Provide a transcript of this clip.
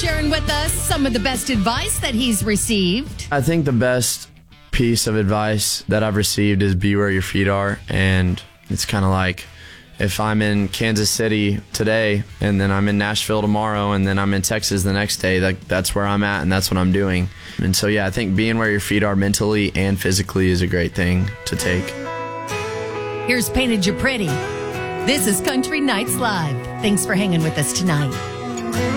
sharing with us some of the best advice that he's received. I think the best piece of advice that I've received is be where your feet are. And it's kind of like if I'm in Kansas City today and then I'm in Nashville tomorrow and then I'm in Texas the next day, that's where I'm at and that's what I'm doing. And so, yeah, I think being where your feet are mentally and physically is a great thing to take. Here's Painted You Pretty. This is Country Nights Live. Thanks for hanging with us tonight.